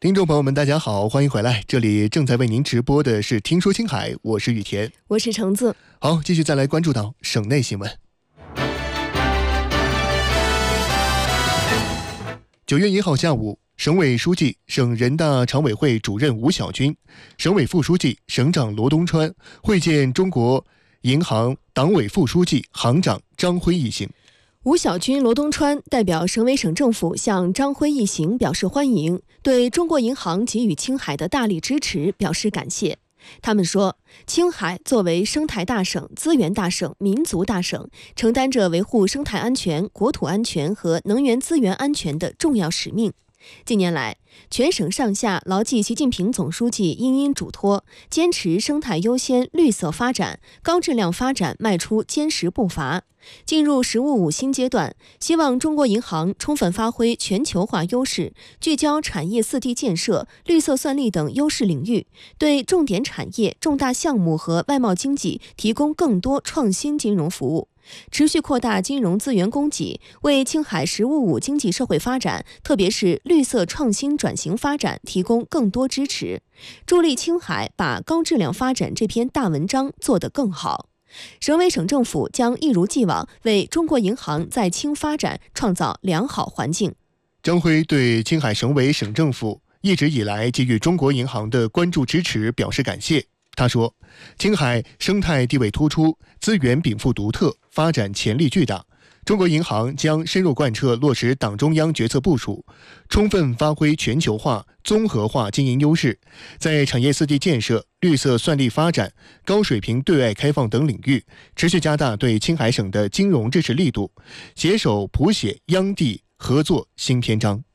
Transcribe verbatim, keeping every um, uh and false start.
听众朋友们大家好，欢迎回来，这里正在为您直播的是听说青海，我是雨田， 我是橙子。 好，继续再来关注到省内新闻。九月一号下午，省委书记、省人大常委会主任吴晓军，省委副书记、省长罗东川会见中国银行党委副书记、行长张辉一行。 吴晓军、罗东川代表省委省政府向张辉一行表示欢迎，对中国银行给予青海的大力支持表示感谢。他们说，青海作为生态大省、资源大省、民族大省，承担着维护生态安全、国土安全和能源资源安全的重要使命。近年来，全省上下牢记习近平总书记殷殷嘱托，坚持生态优先、绿色发展、高质量发展迈出坚实步伐。进入“十五五”新阶段，希望中国银行充分发挥全球化优势，聚焦产业四地建设、绿色算力等优势领域，对重点产业、重大项目和外贸经济提供更多创新金融服务。持续扩大金融资源供给，为青海“十五五”经济社会发展，特别是绿色创新转型发展提供更多支持，助力青海把高质量发展这篇大文章做得更好。省委省政府将一如既往为中国银行在青发展创造良好环境。 张辉对青海省委省政府一直以来给予中国银行的关注支持表示感谢。他说，青海生态地位突出，资源禀赋独特，发展潜力巨大。中国银行将深入贯彻落实党中央决策部署，充分发挥全球化、综合化经营优势，在产业四地建设、绿色算力发展、高水平对外开放等领域，持续加大对青海省的金融支持力度，携手谱写央地合作新篇章。